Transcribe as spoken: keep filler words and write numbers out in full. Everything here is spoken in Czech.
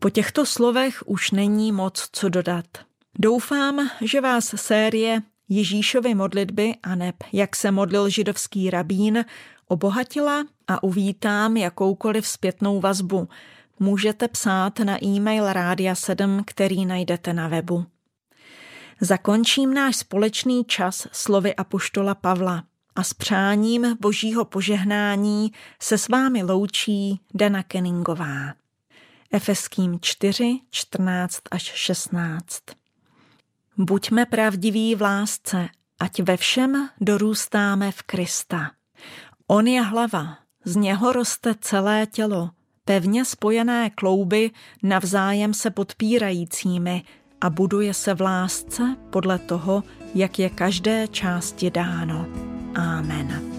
Po těchto slovech už není moc co dodat. Doufám, že vás série Ježíšovy modlitby aneb jak se modlil židovský rabín obohatila a uvítám jakoukoliv zpětnou vazbu. Můžete psát na e-mail Rádia sedm, který najdete na webu. Zakončím náš společný čas slovy apoštola Pavla a s přáním božího požehnání se s vámi loučí Dana Kenningová. Efeským čtyři, čtrnáct až šestnáct. Buďme pravdiví v lásce, ať ve všem dorůstáme v Krista. On je hlava, z něho roste celé tělo, pevně spojené klouby navzájem se podpírajícími a buduje se v lásce podle toho, jak je každé části dáno. Amen.